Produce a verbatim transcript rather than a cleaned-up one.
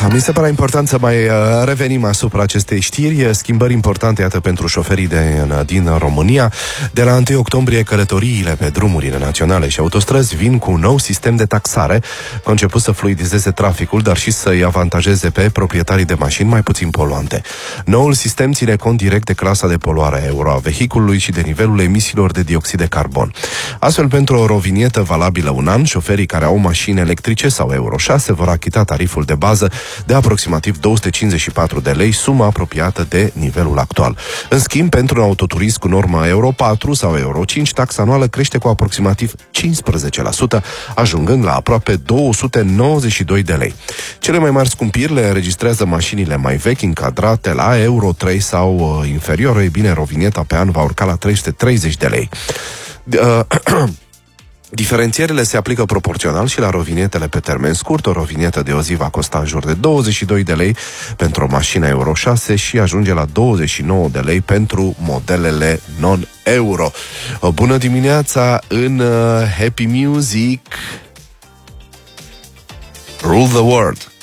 mi se pare important să mai revenim asupra acestei știri. Schimbări importante, iată, pentru șoferii de, din România. De la întâi octombrie, călătoriile pe drumurile naționale și autostrăzi vin cu un nou sistem de taxare, conceput să fluidizeze traficul, dar și să-i avantajeze pe proprietarii de mașini mai puțin poluante. Noul sistem ține cont direct de clasa de poluare euro a vehiculului și de nivelul emisiilor de dioxid de carbon. Astfel, pentru o rovinietă valabilă un an, șoferii care au mașini electrice sau euro șase vor achita tariful de bază de aproximativ două sute cincizeci și patru de lei, suma apropiată de nivelul actual. În schimb, pentru un autoturism cu normă euro patru sau euro cinci, taxa anuală crește cu aproximativ cincisprezece la sută, ajungând la aproape două sute nouăzeci și doi de lei. Cele mai mari scumpiri le înregistrează mașinile mai vechi, încadrate la euro trei sau uh, inferior. E bine, rovinieta pe an va urca la trei sute treizeci de lei. Uh, Diferențierile se aplică proporțional și la rovinetele pe termen scurt. O rovinetă de o zi va costa în jur de douăzeci și doi de lei pentru o mașină euro șase și ajunge la douăzeci și nouă de lei pentru modelele non-euro. O bună dimineața în uh, Happy Music. Rule the world.